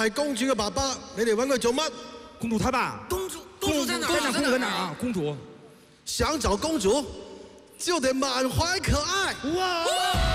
係公主嘅爸爸，你哋揾佢做乜？ 公主她爸。 公主在哪？ 公主在哪啊？公主。 想找公主，就得滿懷可愛。 哇！